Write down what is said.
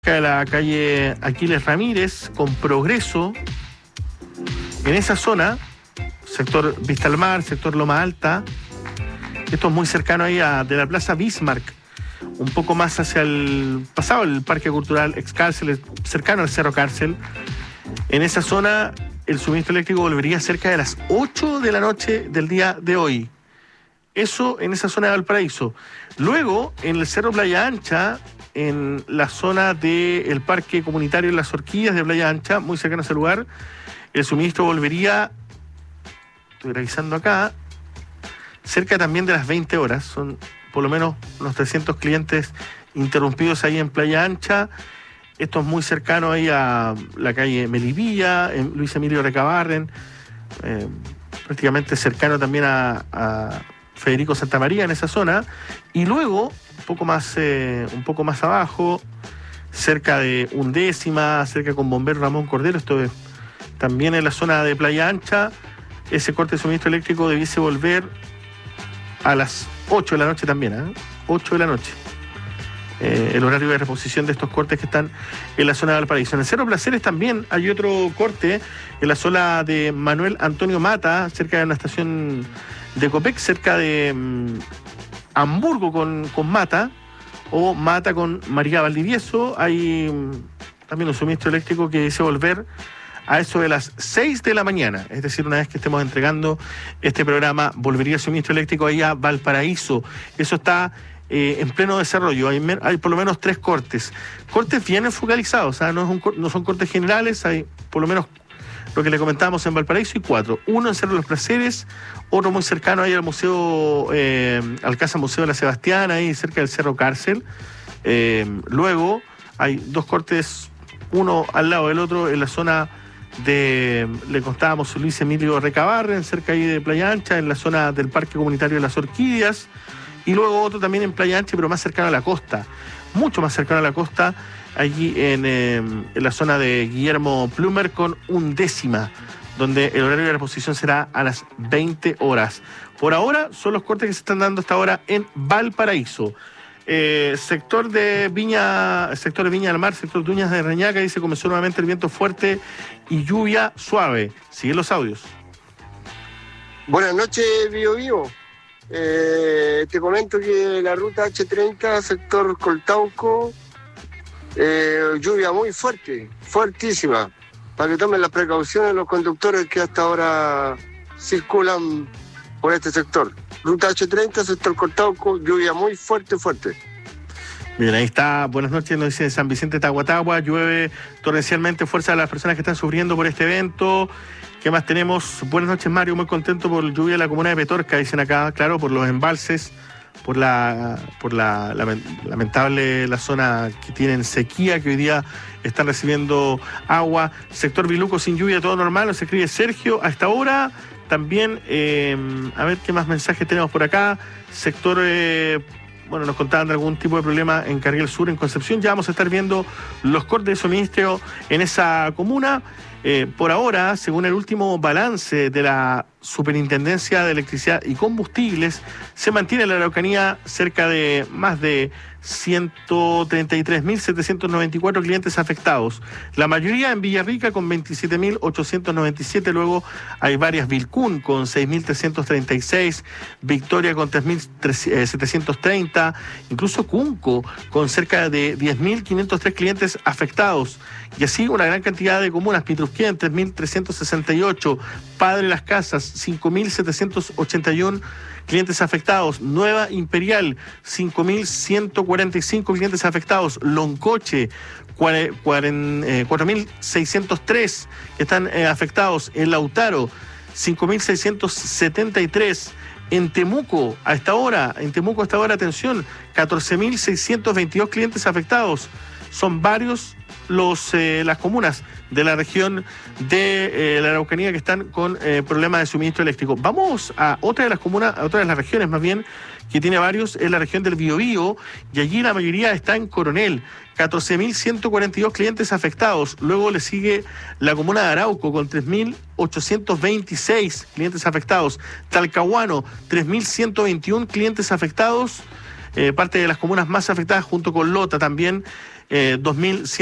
de la calle Aquiles Ramírez con Progreso. En esa zona, sector Vista al Mar, sector Loma Alta, esto es muy cercano ahí de la Plaza Bismarck, un poco más hacia el pasado, el Parque Cultural Ex Cárcel, cercano al Cerro Cárcel. En esa zona, el suministro eléctrico volvería cerca de las 8 de la noche del día de hoy. Eso en esa zona de Valparaíso. Luego, en el Cerro Playa Ancha, en la zona del Parque Comunitario Las Orquídeas de Playa Ancha, muy cercano a ese lugar, el suministro volvería, estoy revisando acá, cerca también de las 20 horas. Son por lo menos unos 300 clientes interrumpidos ahí en Playa Ancha. Esto es muy cercano ahí a la calle Melipilla, en Luis Emilio Recabarren, prácticamente cercano también a Federico Santamaría en esa zona. Y luego, un poco más abajo, cerca de Undécima, cerca con Bombero Ramón Cordero, esto es también en la zona de Playa Ancha, ese corte de suministro eléctrico debiese volver a las 8 de la noche también, 8 de la noche. El horario de reposición de estos cortes que están en la zona de Valparaíso. En el Cerro Placeres también hay otro corte en la zona de Manuel Antonio Mata, cerca de una estación de Copec, cerca de Hamburgo con Mata, o Mata con María Valdivieso. Hay también un suministro eléctrico que dice volver a eso de las 6 de la mañana, es decir, una vez que estemos entregando este programa, volvería el suministro eléctrico ahí a Valparaíso. Eso está en pleno desarrollo. Hay por lo menos 3 cortes bien focalizados, no son cortes generales. Hay por lo menos lo que le comentábamos en Valparaíso y 4. Uno en Cerro Los Placeres, otro muy cercano ahí al museo, al Casa Museo de la Sebastián, ahí cerca del Cerro Cárcel. Luego hay 2 cortes, uno al lado del otro, en la zona le contábamos, Luis Emilio Recabarren, cerca ahí de Playa Ancha, en la zona del Parque Comunitario de Las Orquídeas. Y luego otro también en Playa Ancha, pero más cercano a la costa, mucho más cercano a la costa, allí en la zona de Guillermo Plumer con Undécima, donde el horario de reposición será a las 20 horas. Por ahora son los cortes que se están dando hasta ahora en Valparaíso. Sector de Viña del Mar, sector de Uñas de Reñaca, dice comenzó nuevamente el viento fuerte y lluvia suave. Siguen los audios. Buenas noches, Bio Bio. Te comento que la ruta H30, sector Coltauco, lluvia muy fuerte, fuertísima, para que tomen las precauciones los conductores que hasta ahora circulan por este sector. Ruta H30, sector Coltauco, lluvia muy fuerte. Bien, ahí está. Buenas noches, nos dice San Vicente Tahuatahua. Llueve torrencialmente, fuerza a las personas que están sufriendo por este evento. ¿Qué más tenemos? Buenas noches, Mario. Muy contento por la lluvia de la comuna de Petorca, dicen acá, claro, por los embalses, por la lamentable la zona que tienen sequía, que hoy día están recibiendo agua. Sector Biluco sin lluvia, todo normal, nos escribe Sergio a esta hora. También, a ver qué más mensajes tenemos por acá. Sector, nos contaban de algún tipo de problema en Carriel Sur, en Concepción. Ya vamos a estar viendo los cortes de suministro en esa comuna. Por ahora, según el último balance de la Superintendencia de Electricidad y Combustibles, se mantiene en la Araucanía cerca de más de 133.794 clientes afectados. La mayoría en Villarrica con 27.897, luego hay varias: Vilcún con 6.336, Victoria con 3.730, incluso Cunco con cerca de 10.503 clientes afectados. Y así una gran cantidad de comunas: Pitrusquén 3.368, Padre Las Casas 5.781 clientes afectados, Nueva Imperial 5.145 clientes afectados, Loncoche 4.603 que están afectados, en Lautaro 5.673, en Temuco a esta hora, atención, 14.622 clientes afectados. Son varios las comunas de la región de la Araucanía que están con problemas de suministro eléctrico. Vamos a otra de las comunas, a otra de las regiones más bien, que tiene varios, es la región del Biobío, y allí la mayoría está en Coronel, 14.142 clientes afectados. Luego le sigue la comuna de Arauco con 3.826 clientes afectados. Talcahuano, 3.121 clientes afectados. Parte de las comunas más afectadas junto con Lota también. 2100